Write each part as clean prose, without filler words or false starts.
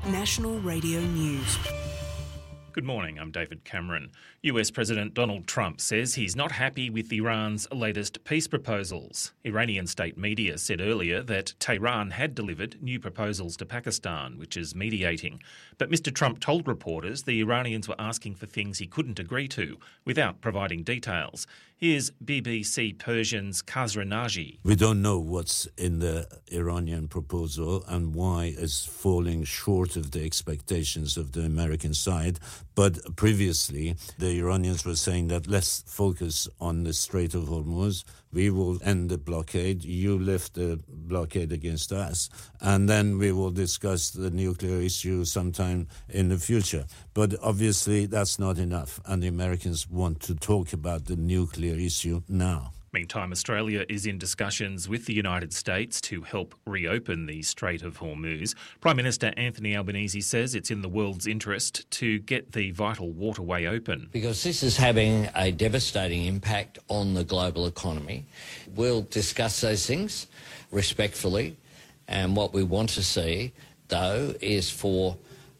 National Radio News. Good morning, I'm David Cameron. US President Donald Trump says he's not happy with Iran's latest peace proposals. Iranian state media said earlier that Tehran had delivered new proposals to Pakistan, which is mediating. But Mr Trump told reporters the Iranians were asking for things he couldn't agree to, without providing details. Here's BBC Persian's Khazra Naji. We don't know what's in the Iranian proposal and why it's falling short of the expectations of the American side. But previously, the Iranians were saying that let's focus on the Strait of Hormuz. We will end the blockade. You lift the blockade against us. And then we will discuss the nuclear issue sometime in the future. But obviously, that's not enough. And the Americans want to talk about the nuclear issue now. Meantime, Australia is in discussions with the United States to help reopen the Strait of Hormuz. Prime Minister Anthony Albanese says it's in the world's interest to get the vital waterway open. Because this is having a devastating impact on the global economy. We'll discuss those things respectfully, and what we want to see, though, is for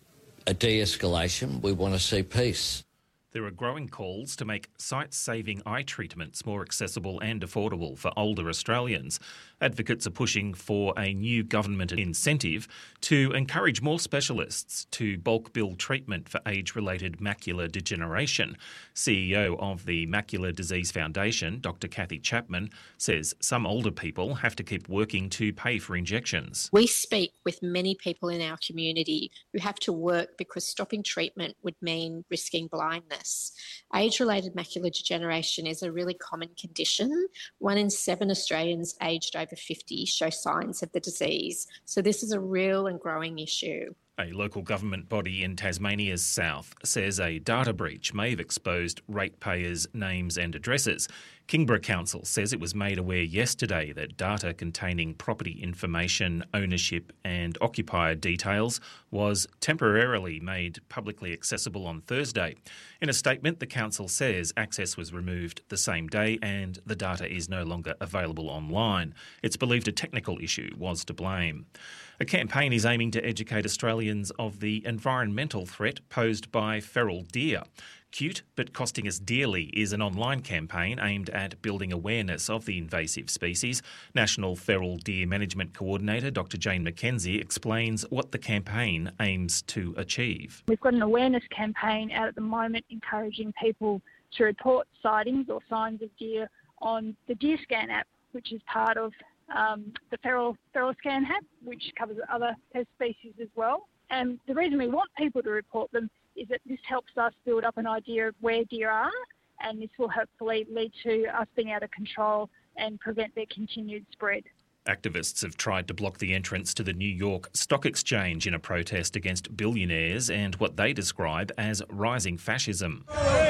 a de-escalation. We want to see peace. There are growing calls to make sight-saving eye treatments more accessible and affordable for older Australians. Advocates are pushing for a new government incentive to encourage more specialists to bulk bill treatment for age-related macular degeneration. CEO of the Macular Disease Foundation, Dr Kathy Chapman, says some older people have to keep working to pay for injections. We speak with many people in our community who have to work because stopping treatment would mean risking blindness. Age-related macular degeneration is a really common condition. 1 in 7 Australians aged over 50 show signs of the disease. So this is a real and growing issue. A local government body in Tasmania's south says a data breach may have exposed ratepayers' names and addresses. Kingborough Council says it was made aware yesterday that data containing property information, ownership and occupier details was temporarily made publicly accessible on Thursday. In a statement, the council says access was removed the same day and the data is no longer available online. It's believed a technical issue was to blame. A campaign is aiming to educate Australians of the environmental threat posed by feral deer. Cute but costing us dearly is an online campaign aimed at building awareness of the invasive species. National Feral Deer Management Coordinator Dr Jane McKenzie explains what the campaign aims to achieve. We've got an awareness campaign out at the moment encouraging people to report sightings or signs of deer on the Deer Scan app, which is part of the Feral Scan app, which covers other pest species as well. And the reason we want people to report them is that this helps us build up an idea of where deer are, and this will hopefully lead to us being able to control and prevent their continued spread. Activists have tried to block the entrance to the New York Stock Exchange in a protest against billionaires and what they describe as rising fascism.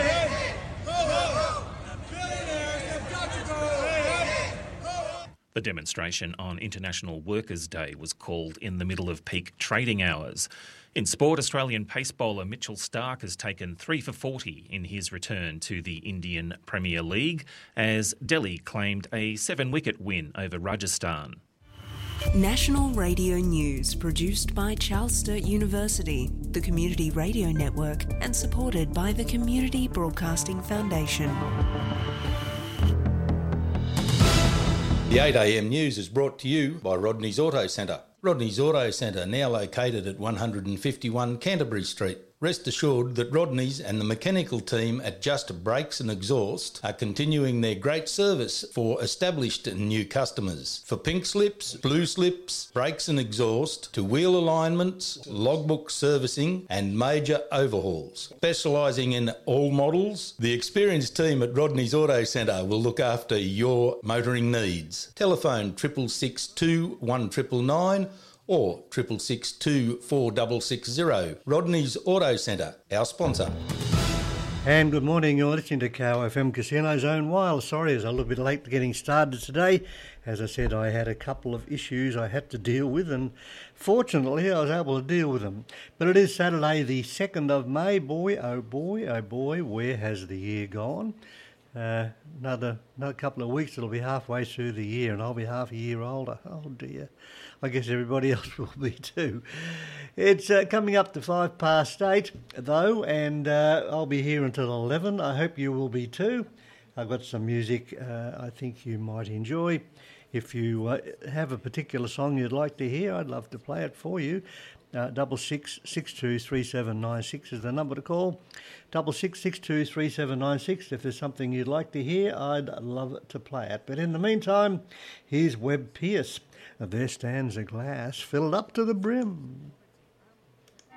The demonstration on International Workers' Day was called in the middle of peak trading hours. In sport, Australian pace bowler Mitchell Starc has taken 3 for 40 in his return to the Indian Premier League as Delhi claimed a 7-wicket win over Rajasthan. National Radio News, produced by Charles Sturt University, the Community Radio Network, and supported by the Community Broadcasting Foundation. The 8am news is brought to you by Rodney's Auto Centre. Rodney's Auto Centre, now located at 151 Canterbury Street. Rest assured that Rodney's and the mechanical team at Just Brakes and Exhaust are continuing their great service for established and new customers. For pink slips, blue slips, brakes and exhaust, to wheel alignments, logbook servicing and major overhauls. Specialising in all models, the experienced team at Rodney's Auto Centre will look after your motoring needs. Telephone 6662 1999 or 662 4660. Rodney's Auto Centre, our sponsor. And good morning, you're listening to Cow FM Casino Zone Wireless. Sorry, I was a little bit late getting started today. As I said, I had a couple of issues I had to deal with, and fortunately I was able to deal with them. But it is Saturday the 2nd of May. Boy, oh boy, where has the year gone? Another couple of weeks, it'll be halfway through the year and I'll be half a year older. Oh dear. I guess everybody else will be too. It's coming up to 8:05, though, and I'll be here until 11. I hope you will be too. I've got some music I think you might enjoy. If you have a particular song you'd like to hear, I'd love to play it for you. 66623796 is the number to call. 66623796. If there's something you'd like to hear, I'd love to play it. But in the meantime, here's Webb Pierce. There stands a glass filled up to the brim.